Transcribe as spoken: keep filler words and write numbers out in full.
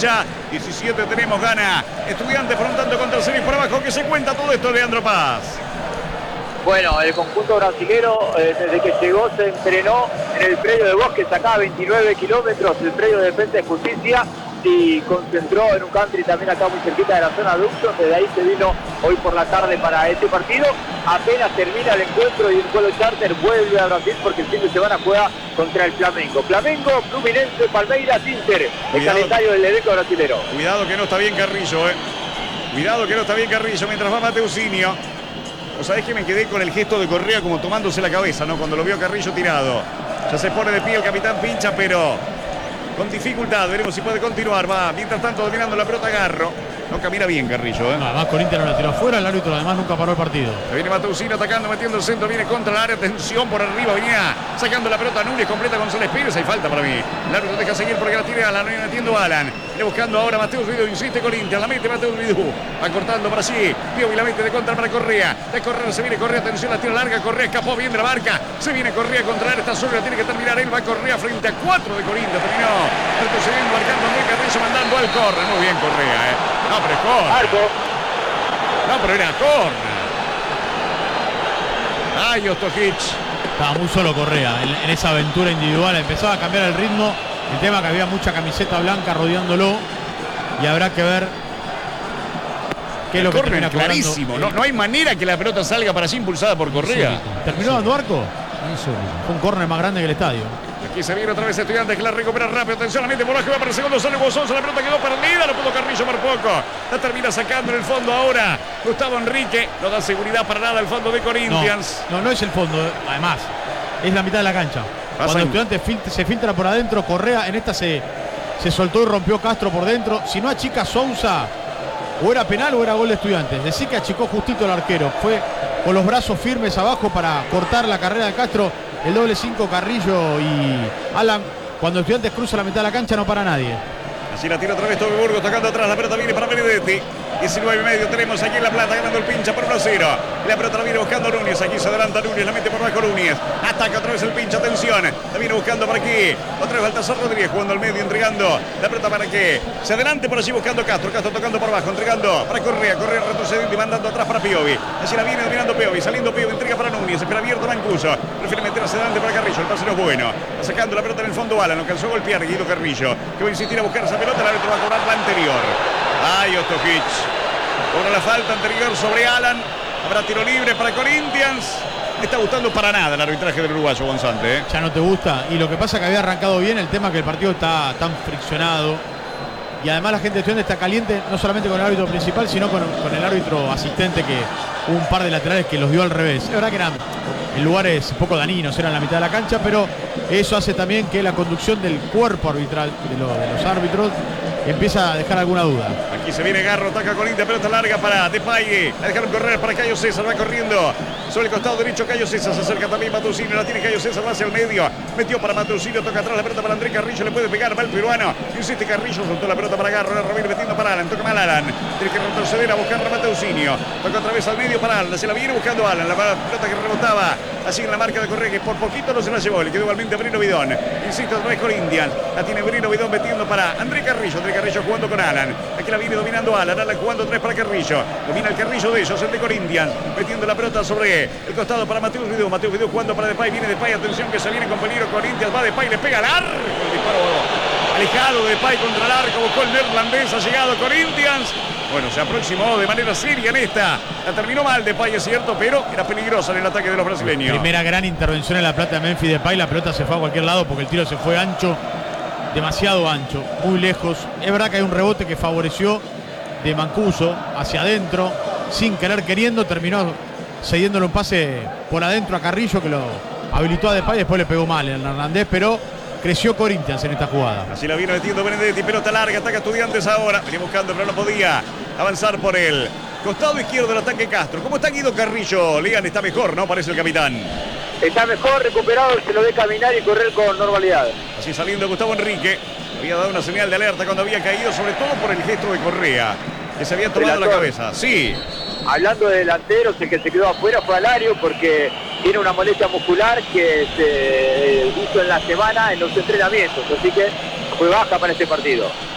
cancha. diecisiete tenemos, gana Estudiantes por un tanto contra el seis por abajo. ¿Qué se cuenta todo esto, Leandro Paz? Bueno, el conjunto brasilero, eh, desde que llegó, se entrenó en el predio de Bosques, acá a veintinueve kilómetros, el predio de Defensa y Justicia, y concentró en un country también acá muy cerquita de la zona de Uxo. Desde ahí se vino hoy por la tarde para este partido. Apenas termina el encuentro y el vuelo charter vuelve a Brasil porque el fin de semana juega contra el Flamengo. Flamengo, Fluminense, Palmeiras, Inter, el Cuidado. calendario del elenco brasilero. Cuidado que no está bien Carrillo, eh. Cuidado que no está bien Carrillo mientras va Mateusinho. ¿Vos sabés que me quedé con el gesto de Correa como tomándose la cabeza, ¿no? Cuando lo vio Carrillo tirado. Ya se pone de pie el capitán Pincha, pero con dificultad. Veremos si puede continuar. Va, mientras tanto, dominando la pelota Garro. No camina bien Carrillo, ¿eh? No, además Corinthians no la tiró afuera, el árbitro además nunca paró el partido. Se viene Mateusinho atacando, metiendo el centro, viene contra el área, atención por arriba, venía sacando la pelota Núñez, completa González Pérez, hay falta para mí. El árbitro deja seguir porque la tira Alan, viene metiendo Alan. Viene buscando ahora Mateus Vidú, insiste Corinthians, la mete Mateus Vidú. Va cortando para sí, Piovi la mete de contra para Correa. De correr, se viene Correa, atención, la tira larga, Correa escapó bien de la marca. Se viene Correa contra el área, está solo, la tiene que terminar él, va Correa frente a cuatro de Corinthians, terminó retrocediendo, marcando Andrés Carrillo, mandando al córner. Muy bien Correa, ¿eh? No, pero es córner. No, pero era córner. Ay, Ostojic. Estaba muy solo Correa en, en esa aventura individual. Empezaba a cambiar el ritmo. El tema que había mucha camiseta blanca rodeándolo. Y habrá que ver qué es lo que termina clarísimo. No, no hay manera que la pelota salga para allí impulsada por Correa. ¿Terminó dando arco? Fue un córner más grande que el estadio. Aquí se viene otra vez Estudiantes que la recupera rápido. Atención, la mete por abajo, va para el segundo, sale Bozón, la pelota quedó perdida, lo pudo Carrillo por poco. La termina sacando en el fondo ahora Gustavo Enrique. No da seguridad para nada el fondo de Corinthians. No, no, no es el fondo, además. Es la mitad de la cancha. Pasa Cuando en... Estudiantes filtra, se filtra por adentro, Correa en esta se, se soltó y rompió Castro por dentro. Si no achica Sousa, o era penal o era gol de Estudiantes. Decir que achicó justito el arquero. Fue con los brazos firmes abajo para cortar la carrera de Castro. El doble cinco Carrillo y Alan. Cuando Estudiantes cruza la mitad de la cancha no para nadie. Así la tira otra vez Toby Burgos, tocando atrás, la pelota viene para Benedetti. diecinueve y medio tenemos aquí en La Plata, ganando el Pincha por uno a cero. La pelota la viene buscando Núñez, aquí se adelanta Núñez, la mete por abajo Núñez. Ataca otra vez el Pincha, atención. La viene buscando por aquí. Otra vez Baltasar Rodríguez jugando al medio, entregando la pelota para que se adelante por allí buscando Castro. Castro tocando por abajo, entregando para Correa. Correa retrocediendo y mandando atrás para Piovi. Así la viene dominando Piovi, saliendo Piovi, entrega para Núñez. Espera abierto Mancuso. Prefiere meter hacia adelante para Carrillo, el pase no es bueno. Va sacando la pelota en el fondo Alan, no alcanzó a golpear Guido Carrillo, que va a insistir a buscar esa pelota, el árbitro va a cobrar la anterior. Ay, Ostojic. Cobra la falta anterior sobre Alan. Habrá tiro libre para Corinthians. Me está gustando para nada el arbitraje del uruguayo Gonzante, ¿eh? Ya no te gusta. Y lo que pasa es que había arrancado bien. El tema es que el partido está tan friccionado. Y además la gente de Estudiantes está caliente, no solamente con el árbitro principal, sino con, con el árbitro asistente, que hubo un par de laterales que los dio al revés. Es verdad que eran en lugares poco dañinos, eran la mitad de la cancha, pero eso hace también que la conducción del cuerpo arbitral de, lo, de los árbitros empieza a dejar alguna duda. Aquí se viene Garro, ataca Corinthians, pelota larga para Depay. La dejaron correr para Cayo César, va corriendo sobre el costado derecho Cayo César, se acerca también Mateusinho, la tiene Cayo César, va hacia el medio, metió para Mateusinho, toca atrás la pelota para Andrés Carrillo, le puede pegar, va el peruano, insiste Carrillo, soltó la pelota para Garro, la Romero metiendo para Alan, toca mal Alan, tiene que retroceder a buscar a Mateusinho, toca otra vez al medio para Alan, se la viene buscando Alan, la pelota que rebotaba así en la marca de Correa, que por poquito no se la llevó, le quedó igualmente a Brino Bidón, insiste otra vez Corinthians, la tiene Brino Bidón metiendo para Andrés Carrillo, Andrés Carrillo jugando con Alan, aquí la viene dominando Alan, Alan jugando tres para Carrillo, domina el Carrillo de ellos, el de Corinthians, metiendo la pelota sobre el costado para Mateus Vidú, Mateus Vidú jugando para Depay, viene Depay, atención que se viene con peligro Corinthians, va Depay, le pega al arco, el disparo alejado de Depay contra el arco, buscó el neerlandés, ha llegado Corinthians, bueno, se aproximó de manera seria en esta, la terminó mal Depay, es cierto, pero era peligrosa en el ataque de los brasileños. Primera gran intervención en la Plata de Memphis Depay, la pelota se fue a cualquier lado porque el tiro se fue ancho, demasiado ancho, muy lejos. Es verdad que hay un rebote que favoreció de Mancuso hacia adentro, sin querer queriendo, terminó cediéndole un pase por adentro a Carrillo que lo habilitó a Depay, después le pegó mal el Hernández, pero creció Corinthians en esta jugada. Así la viene metiendo Benedetti, pelota larga, ataca Estudiantes ahora, venía buscando pero no podía avanzar por el costado izquierdo del ataque Castro. ¿Cómo está Guido Carrillo? Lean está mejor, ¿no? Parece el capitán. Está mejor, recuperado, se lo ve caminar y correr con normalidad. Así saliendo Gustavo Enrique, había dado una señal de alerta cuando había caído, sobre todo por el gesto de Correa, que se había tomado la cabeza. Sí. Hablando de delanteros, el que se quedó afuera fue Alario porque tiene una molestia muscular que se hizo en la semana en los entrenamientos, así que fue baja para este partido.